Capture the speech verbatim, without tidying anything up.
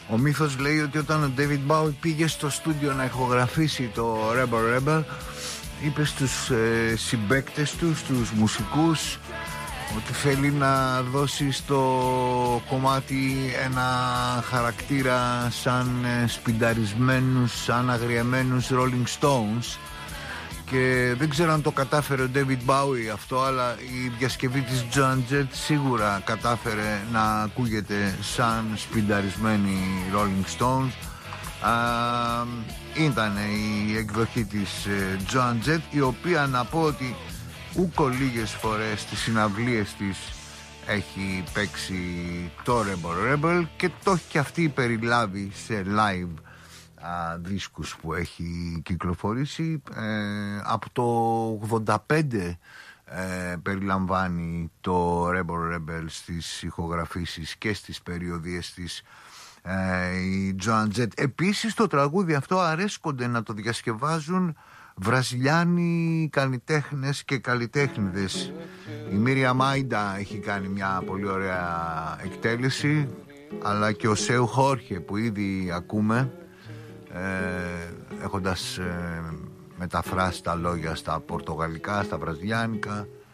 Ο μύθος λέει ότι όταν ο David Bowie πήγε στο στούντιο να ηχογραφήσει το Rebel Rebel, είπε στους ε, συμπαίκτες του, στους μουσικούς, ότι θέλει να δώσει στο κομμάτι ένα χαρακτήρα σαν ε, σπινταρισμένους, σαν αγριεμένους Rolling Stones. Και δεν ξέρω αν το κατάφερε ο David Bowie αυτό, αλλά η διασκευή της Joan Jett σίγουρα κατάφερε να ακούγεται σαν σπινταρισμένοι Rolling Stones. Α, ήταν η εκδοχή της Joan Jett, η οποία να πω ότι ούκο λίγες φορές στις συναυλίες της έχει παίξει το Rebel Rebel και το έχει και αυτή περιλάβει σε live α, δίσκους που έχει κυκλοφορήσει. ε, από το ογδόντα πέντε ε, περιλαμβάνει το Rebel Rebel στις ηχογραφήσεις και στις περιοδίες της ε, η Joan Jett. Επίσης το τραγούδι αυτό αρέσκονται να το διασκευάζουν Βραζιλιάνοι καλλιτέχνες και καλλιτέχνηδες. Η Μίρια Μάιντα έχει κάνει μια πολύ ωραία εκτέλεση, αλλά και ο Σέου Χόρχε που ήδη ακούμε, ε, έχοντας ε, μεταφράσει τα λόγια στα πορτογαλικά, στα βραζιλιάνικα.